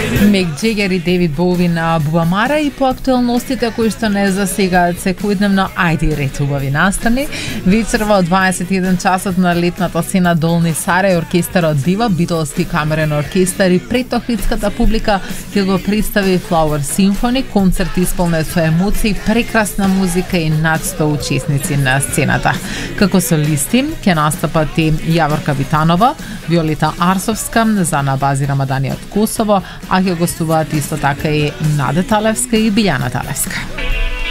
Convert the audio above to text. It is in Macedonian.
Мик Джегер и Дейвид Боуи на Бубамара и по актуелностите кои што не засегаат секојдневно, ајде ред убави настани. Вечерва од 21 часот на летната сцена Долни Сарај оркестарот Дива, Битолски камерен оркестар и пред охридската публика ќе го представи Flower Symphony, концерт исполнет со емоции, прекрасна музика и над 100 учесници на сцената. Како солисти ќе настапат и Јаворка Витанова, Виолета Арсовска, Зана Бази Рамадани од Косово, а ќе гостуваат исто така и Наде Талевска и Билјана Талевска.